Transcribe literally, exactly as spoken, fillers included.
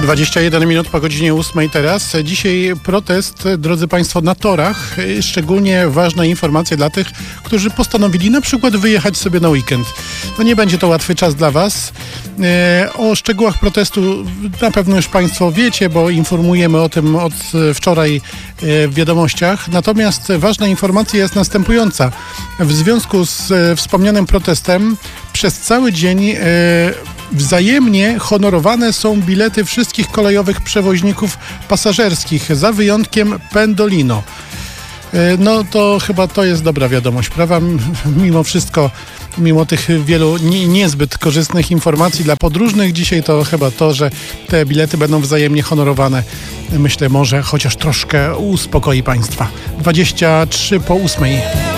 dwadzieścia jeden minut po godzinie ósmej teraz. Dzisiaj protest, drodzy Państwo, na torach. Szczególnie ważna informacja dla tych, którzy postanowili na przykład wyjechać sobie na weekend. No nie będzie to łatwy czas dla Was. O szczegółach protestu na pewno już Państwo wiecie, bo informujemy o tym od wczoraj w wiadomościach. Natomiast ważna informacja jest następująca. W związku z wspomnianym protestem przez cały dzień wzajemnie honorowane są bilety wszystkich kolejowych przewoźników pasażerskich, za wyjątkiem Pendolino. No to chyba to jest dobra wiadomość, prawda? Mimo wszystko, mimo tych wielu nie, niezbyt korzystnych informacji dla podróżnych, dzisiaj to chyba to, że te bilety będą wzajemnie honorowane, myślę, może chociaż troszkę uspokoi Państwa. dwadzieścia trzy po ósmej.